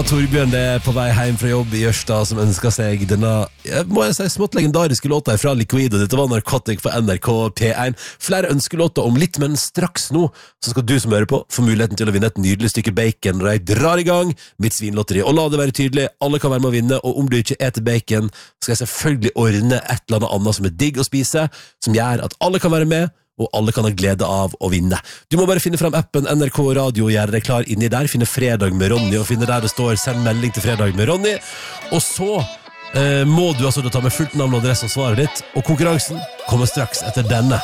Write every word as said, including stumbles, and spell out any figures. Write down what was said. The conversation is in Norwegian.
Torbjørn, det er på vei hjem fra jobb i Ørsta som ønsker seg denne, må jeg si, smått legendariske låta fra Liquid, og dette var Narcotic på N R K P one. Flere ønskelåter om litt, men straks nå så skal du som hører på få muligheten til å vinne et nydelig stykke bacon når jeg drar i gang mitt svinlotteri. Og la det være tydelig, alle kan være med å vinne, og om du ikke eter bacon, skal jeg selvfølgelig ordne et eller annet annet som er digg å spise, som gjør at alle kan være med, og alle kan ha glede av å vinne. Du må bare finne frem appen N R K Radio og gjøre deg klar inni der, finne Fredag med Ronny og finne der det står send melding til Fredag med Ronny, og så eh, må du altså ta med fullt navn og adresse og svaret ditt, og konkurransen kommer straks etter denne.